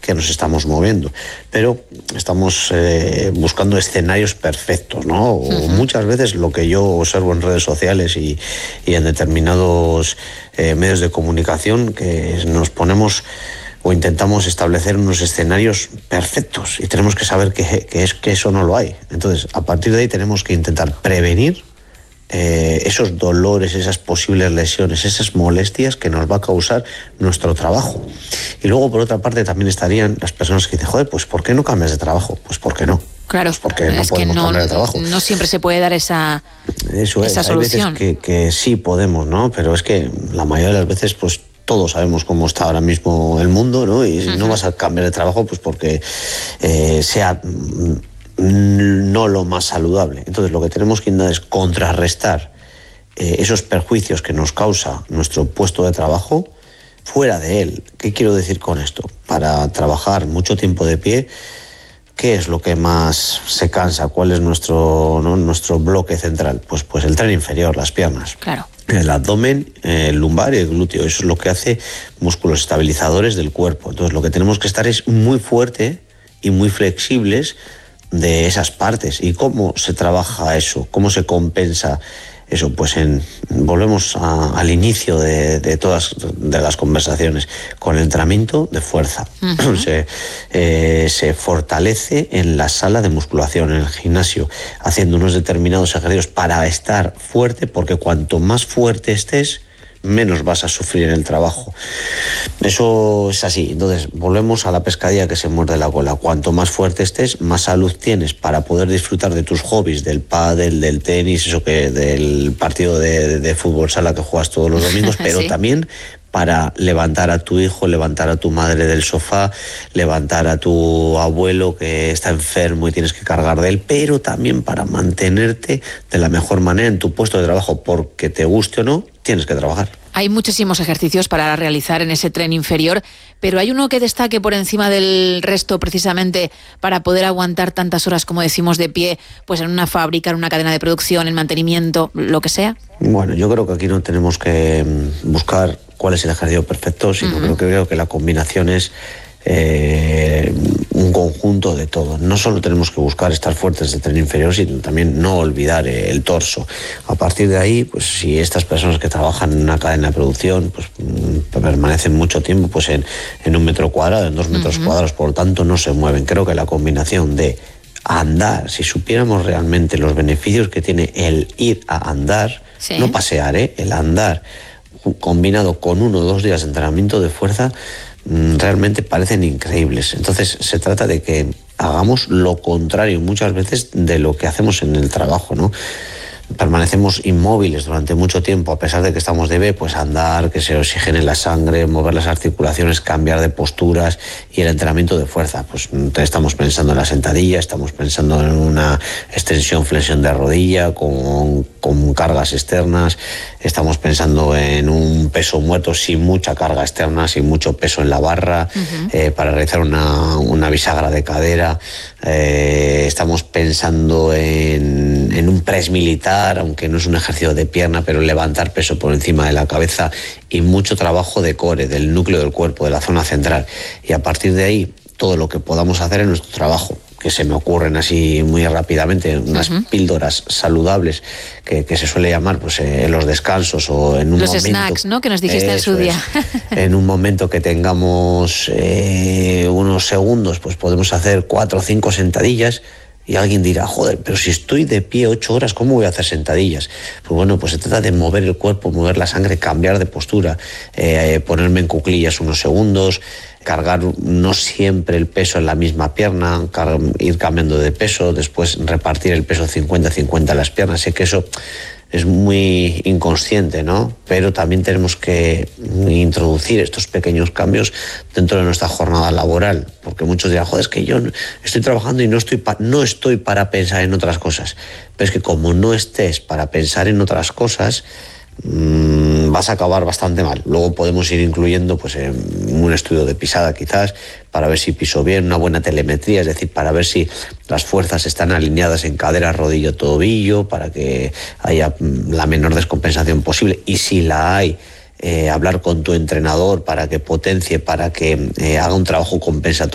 que nos estamos moviendo, pero estamos buscando escenarios perfectos, ¿no? O muchas veces lo que yo observo en redes sociales y en determinados medios de comunicación, que nos ponemos o intentamos establecer unos escenarios perfectos y tenemos que saber que eso no lo hay. Entonces, a partir de ahí tenemos que intentar prevenir esos dolores, esas posibles lesiones, esas molestias que nos va a causar nuestro trabajo. Y luego, por otra parte, también estarían las personas que dicen, joder, pues ¿por qué no cambias de trabajo? Pues ¿por qué no? Claro, pues porque no podemos cambiar de trabajo. No siempre se puede dar esa solución. Hay veces que sí podemos, ¿no? Pero es que la mayoría de las veces, pues todos sabemos cómo está ahora mismo el mundo, ¿no? Y no vas a cambiar de trabajo pues porque sea no lo más saludable. Entonces lo que tenemos que intentar es contrarrestar esos perjuicios que nos causa nuestro puesto de trabajo fuera de él. ¿Qué quiero decir con esto? Para trabajar mucho tiempo de pie, ¿qué es lo que más se cansa? ¿Cuál es nuestro bloque central? Pues el tren inferior, las piernas. Claro. El abdomen, el lumbar y el glúteo. Eso es lo que hace músculos estabilizadores del cuerpo. Entonces lo que tenemos que estar es muy fuerte y muy flexibles de esas partes. ¿Y cómo se trabaja eso? ¿Cómo se compensa eso? Pues volvemos al inicio de todas las conversaciones, con el entrenamiento de fuerza. Se fortalece en la sala de musculación, en el gimnasio, haciendo unos determinados ejercicios para estar fuerte, porque cuanto más fuerte estés, menos vas a sufrir en el trabajo. Eso es así. Entonces, volvemos a la pescadilla que se muerde la cola. Cuanto más fuerte estés, más salud tienes para poder disfrutar de tus hobbies, del pádel, del tenis, del partido de fútbol sala que juegas todos los domingos, pero sí. También para levantar a tu hijo, levantar a tu madre del sofá, levantar a tu abuelo que está enfermo y tienes que cargar de él, pero también para mantenerte de la mejor manera en tu puesto de trabajo, porque te guste o no, tienes que trabajar. Hay muchísimos ejercicios para realizar en ese tren inferior, pero ¿hay uno que destaque por encima del resto precisamente para poder aguantar tantas horas, como decimos, de pie, pues en una fábrica, en una cadena de producción, en mantenimiento, lo que sea? Bueno, yo creo que aquí no tenemos que buscar cuál es el ejercicio perfecto, sino creo que la combinación es un conjunto de todo. No solo tenemos que buscar estar fuertes de tren inferior, sino también no olvidar el torso. A partir de ahí, pues si estas personas que trabajan en una cadena de producción pues permanecen mucho tiempo pues en 1 metro cuadrado, en 2 metros cuadrados, por lo tanto no se mueven. Creo que la combinación de andar, si supiéramos realmente los beneficios que tiene el ir a andar, sí, no pasear, el andar, combinado con 1 o 2 días de entrenamiento de fuerza, realmente parecen increíbles. Entonces se trata de que hagamos lo contrario muchas veces de lo que hacemos en el trabajo, ¿no? Permanecemos inmóviles durante mucho tiempo, a pesar de que estamos de pie, pues andar, que se oxigene la sangre, mover las articulaciones, cambiar de posturas, y el entrenamiento de fuerza. Pues estamos pensando en la sentadilla, estamos pensando en una extensión, flexión de rodilla con cargas externas, estamos pensando en un peso muerto sin mucha carga externa, sin mucho peso en la barra, para realizar una bisagra de cadera. Estamos pensando en un press militar, aunque no es un ejercicio de pierna, pero levantar peso por encima de la cabeza, y mucho trabajo de core, del núcleo del cuerpo, de la zona central. Y a partir de ahí, todo lo que podamos hacer en nuestro trabajo, que se me ocurren así muy rápidamente, unas píldoras saludables que se suele llamar pues en los descansos o en un los momento... snacks, ¿no?, que nos dijiste en su día. En un momento que tengamos unos segundos, pues podemos hacer 4 o 5 sentadillas. Y alguien dirá, joder, pero si estoy de pie 8 horas, ¿cómo voy a hacer sentadillas? Pues bueno, pues se trata de mover el cuerpo, mover la sangre, cambiar de postura, ponerme en cuclillas unos segundos, cargar no siempre el peso en la misma pierna, ir cambiando de peso, después repartir el peso 50-50 en las piernas. Sé que eso es muy inconsciente, ¿no? Pero también tenemos que introducir estos pequeños cambios dentro de nuestra jornada laboral, porque muchos dirán, joder, es que yo estoy trabajando y no estoy para pensar en otras cosas. Pero es que como no estés para pensar en otras cosas, vas a acabar bastante mal. Luego podemos ir incluyendo pues un estudio de pisada quizás, para ver si piso bien, una buena telemetría, es decir, para ver si las fuerzas están alineadas en cadera, rodillo, tobillo, para que haya la menor descompensación posible, y si la hay, hablar con tu entrenador para que potencie, para que haga un trabajo compensatorio